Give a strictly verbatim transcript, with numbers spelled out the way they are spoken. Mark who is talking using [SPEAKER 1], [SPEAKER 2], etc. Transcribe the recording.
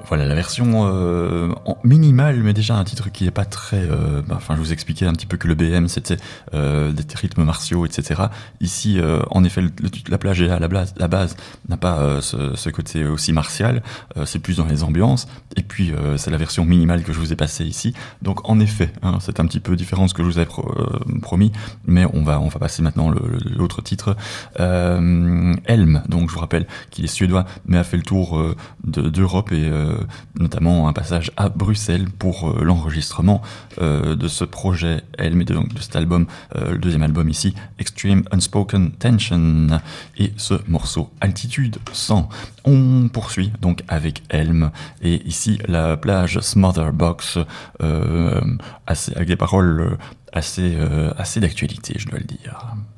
[SPEAKER 1] Voilà la version euh, en minimale, mais déjà un titre qui est pas très. Euh, bah, enfin, je vous expliquais un petit peu que le B M c'était euh, des rythmes martiaux, et cetera. Ici, euh, en effet, le, le, la plage est là, la base, la base n'a pas euh, ce, ce côté aussi martial. Euh, c'est plus dans les ambiances. Et puis, euh, c'est la version minimale que je vous ai passée ici. Donc, en effet, hein, c'est un petit peu différent de ce que je vous avais pro, euh, promis, mais on va on va passer maintenant le, le, l'autre titre, euh, Helm. Donc, je vous rappelle qu'il est suédois, mais a fait le tour euh, de, d'Europe et euh, notamment un passage à Bruxelles pour euh, l'enregistrement euh, de ce projet Helm et de, donc, de cet album, euh, le deuxième album ici, Extreme Unspoken Tension, et ce morceau Altitude cent. On poursuit donc avec Helm et ici la plage Smotherbox, euh, assez, avec des paroles assez, euh, assez d'actualité, je dois le dire.